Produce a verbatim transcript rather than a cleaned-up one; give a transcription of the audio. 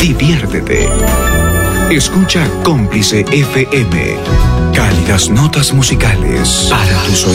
diviértete. Escucha Cómplice F M. Cálidas notas musicales para tus oídos.